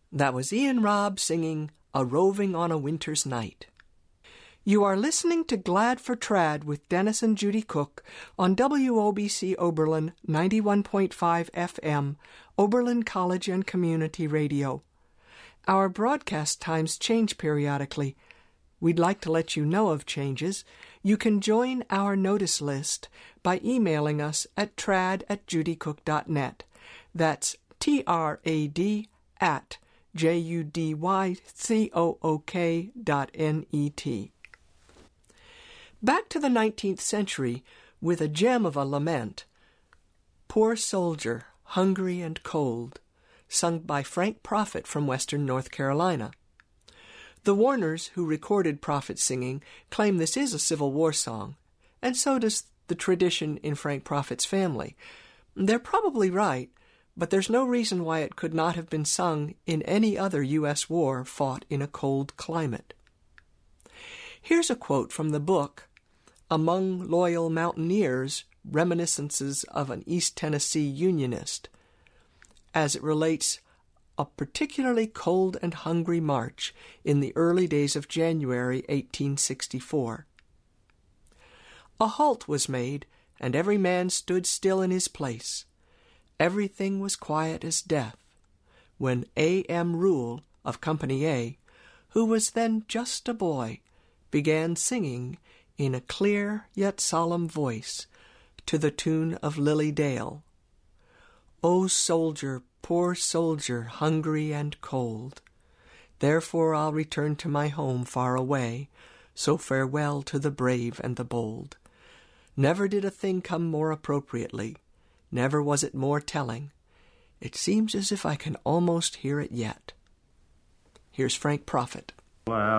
That was Ian Robb singing A Roving on a Winter's Night. You are listening to Glad for Trad with Dennis and Judy Cook on WOBC Oberlin 91.5 FM, Oberlin College and Community Radio. Our broadcast times change periodically. We'd like to let you know of changes. You can join our notice list by emailing us at trad@judycook.net. That's trad@judycook.net. Back to the 19th century with a gem of a lament, Poor Soldier, Hungry and Cold, sung by Frank Prophet from western North Carolina. The Warners, who recorded Prophet's singing, claim this is a Civil War song, and so does the tradition in Frank Prophet's family. They're probably right, but there's no reason why it could not have been sung in any other U.S. war fought in a cold climate. Here's a quote from the book, Among Loyal Mountaineers, Reminiscences of an East Tennessee Unionist, as it relates a particularly cold and hungry march in the early days of January 1864. A halt was made, and every man stood still in his place. Everything was quiet as death, when A.M. Rule of Company A, who was then just a boy, began singing in a clear yet solemn voice to the tune of Lily Dale. O soldier, poor soldier, hungry and cold, therefore I'll return to my home far away, so farewell to the brave and the bold. Never did a thing come more appropriately, never was it more telling. It seems as if I can almost hear it yet. Here's Frank Prophet. Wow.